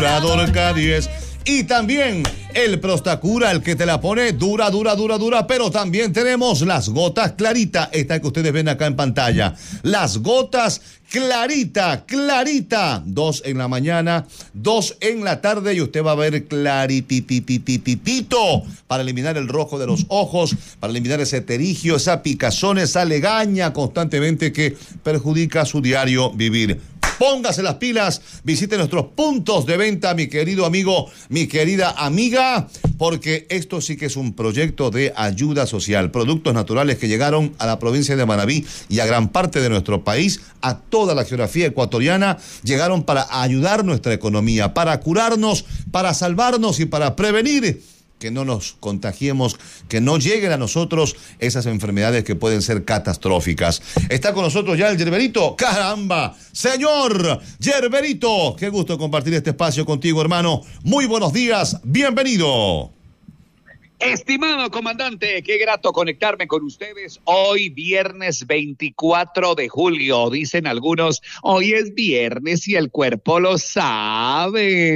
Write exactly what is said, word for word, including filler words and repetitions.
Obturador K diez. Y también el Prostacura, el que te la pone dura, dura, dura, dura. Pero también tenemos las gotas Clarita, esta que ustedes ven acá en pantalla. Las gotas Clarita, Clarita. Dos en la mañana, dos en la tarde. Y usted va a ver claritititititito para eliminar el rojo de los ojos, para eliminar ese terigio, esa picazón, esa legaña constantemente que perjudica su diario vivir. Póngase las pilas, visite nuestros puntos de venta, mi querido amigo, mi querida amiga, porque esto sí que es un proyecto de ayuda social. Productos naturales que llegaron a la provincia de Manabí y a gran parte de nuestro país, a toda la geografía ecuatoriana, llegaron para ayudar nuestra economía, para curarnos, para salvarnos y para prevenir que no nos contagiemos, que no lleguen a nosotros esas enfermedades que pueden ser catastróficas. Está con nosotros ya el Yerberito. ¡Caramba! Señor Yerberito, qué gusto compartir este espacio contigo, hermano. Muy buenos días, bienvenido. Estimado comandante, qué grato conectarme con ustedes hoy viernes veinticuatro de julio. Dicen algunos, hoy es viernes y el cuerpo lo sabe.